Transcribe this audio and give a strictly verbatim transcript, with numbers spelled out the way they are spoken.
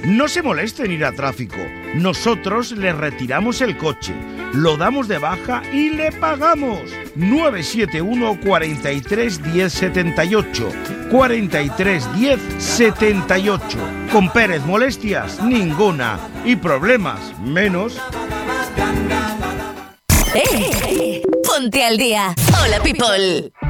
No se moleste en ir a tráfico. Nosotros le retiramos el coche, lo damos de baja y le pagamos. nueve siete uno, cuatro tres, diez, setenta y ocho. cuatro tres, diez, setenta y ocho. Con Pérez, molestias ninguna. Y problemas menos. ¡Eh! ¡Ponte al día! ¡Hola, people!